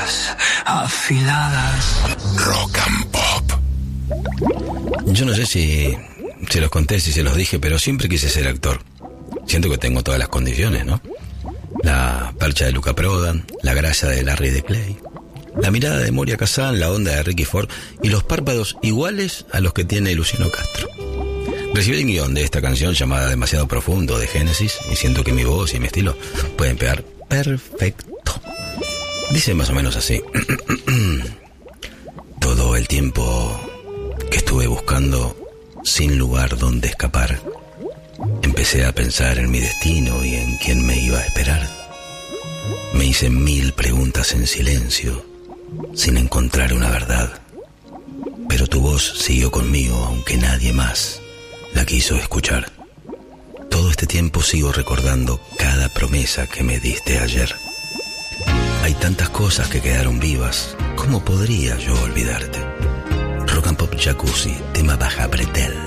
uñas afiladas. Rock and Pop. Yo no sé si se los conté, si se los dije, pero siempre quise ser actor. Siento que tengo todas las condiciones, ¿no? La percha de Luca Prodan, la gracia de Larry de Clay, la mirada de Moria Kazan, la onda de Ricky Ford y los párpados iguales a los que tiene Luciano Castro. Recibí el guión de esta canción llamada Demasiado Profundo de Génesis y siento que mi voz y mi estilo pueden pegar perfecto. Dice más o menos así. Todo el tiempo que estuve buscando sin lugar donde escapar, empecé a pensar en mi destino y en quién me iba a esperar. Me hice 1000 preguntas en silencio, sin encontrar una verdad. Pero tu voz siguió conmigo, aunque nadie más la quiso escuchar. Todo este tiempo sigo recordando cada promesa que me diste ayer. Hay tantas cosas que quedaron vivas, ¿cómo podría yo olvidarte? Rock and Pop Jacuzzi, tema Baja Pretel.